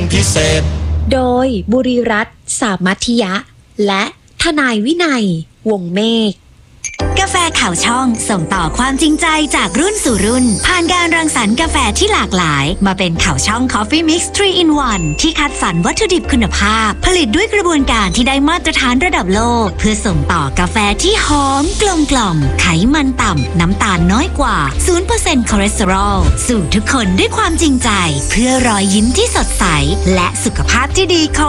พิเศษโดยบุรีรัตน์สามัธยะและทนายวินัยวงเมฆกาแฟข่าวช่องส่งต่อความจริงใจจากรุ่นสู่รุ่นผ่านการรังสรรค์กาแฟที่หลากหลายมาเป็นข่าวช่อง Coffee Mix 3 in 1 ที่คัดสรรวัตถุดิบคุณภาพผลิตด้วยกระบวนการที่ได้มาตรฐานระดับโลกเพื่อส่งต่อกาแฟที่หอมกลมกล่อมไขมันต่ำน้ำตาลน้อยกว่า 0% คอเลสเตอรอลสู่ทุกคนด้วยความจริงใจเพื่อรอยยิ้มที่สดใสและสุขภาพที่ดีของ